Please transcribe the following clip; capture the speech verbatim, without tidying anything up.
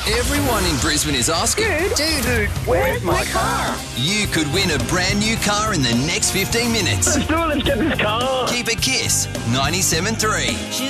Everyone in Brisbane is asking, Dude, dude, where's my car? you could win a brand new car in the next fifteen minutes. Let's do it, let's get this car. Keep it Kiss ninety-seven point three.